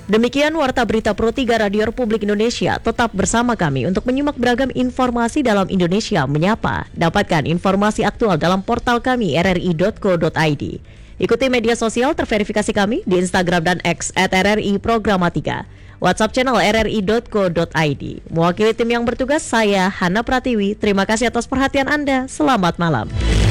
Demikian Warta Berita Pro 3 Radio Republik Indonesia. Tetap bersama kami untuk menyimak beragam informasi dalam Indonesia Menyapa. Dapatkan informasi aktual dalam portal kami rri.co.id. Ikuti media sosial terverifikasi kami di Instagram dan X @RRI Programatika. WhatsApp channel rri.co.id. Mewakili tim yang bertugas, saya Hana Pratiwi. Terima kasih atas perhatian Anda. Selamat malam.